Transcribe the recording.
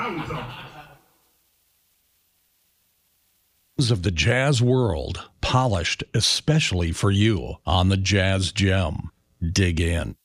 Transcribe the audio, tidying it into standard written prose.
Of the jazz world, polished especially for you on the Jazz Gem. Dig in.